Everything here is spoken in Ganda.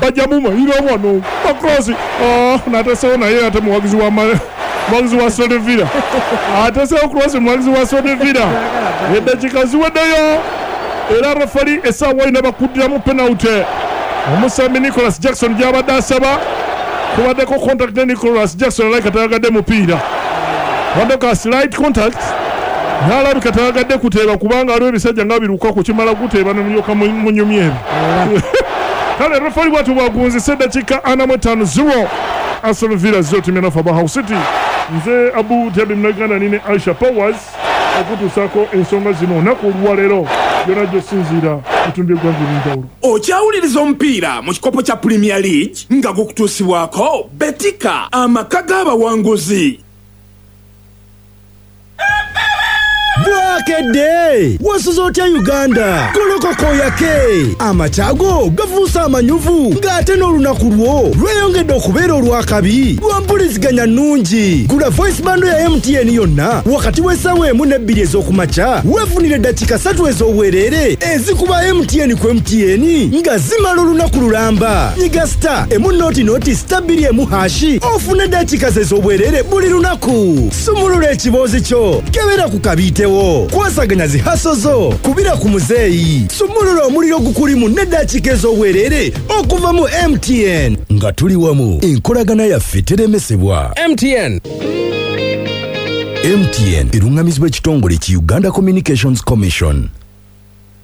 bajamu mayiro wano bakozi natesewo naye ate muwagizi wa Aston Villa atesewo Kroos muwagizi wa Aston Villa eddakiika ziweddeyo era refari essaawa ina bakuddiramu penalty omusambi Nicholas Jackson gy'abadde asaba kubaddeko contact ne Nicholas Jackson alabika tayagadde mupiira waddeko slight contact n'alabika tayagadde kuteeba kubanga aliwo ebisajja nga biruka ku kimala kuteeba nemulyoka munyumyeebi kale refari bwatu bwagunzise eddakiika 45 Aston Villa 0 timu ya Hull City. Nze Abu Dhabi mnagana nine Aisha Powers okutusaako ensonga zino olunaku olwaleero byonna gy'osinziira etundu eggwanga eby'enjawulo. Okyawuliriza omupiira mu kikopo kya Premier League nga gukutuusibwako Betika amaka g'abawanguzi. Bwakedde wasuza otya Uganda golokoko yake amatago gavuusa amanyuvu ng'ate n'olunaku lwo lweyongedde okubeera olwakabi lwampuliziganya nnungi. Gula voice bando ya MTN yonna wakati w'essaawa emu n'ebbiri ez'okumakya weefunire eddakiika 3 ez'obwereere ezikuba MTN ku MTN nga zimala olunaku lulamba. Nyiga star emu nooti star 2 hashi ofune eddakiika ze ez'obwereere buli lunaku. Sumulula ekiboozi kyo kebera ku kabiitewo kwasaganya zihaso zo kubira ku muzeeyi. Sumulula omuliro gukulimu n'eddakiika ez'obwereere okuva mu MTN nga tuli wamu enkolagana yaffe teremesebwa. MTN erungamizibwa ekitongole ki Uganda Communications Commission.